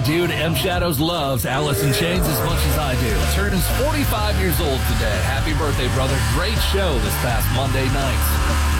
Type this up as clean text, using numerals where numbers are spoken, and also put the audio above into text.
Dude, M. Shadows loves Alice in Chains as much as I do. Turns 45 years old today. Happy birthday, brother. Great show this past Monday night.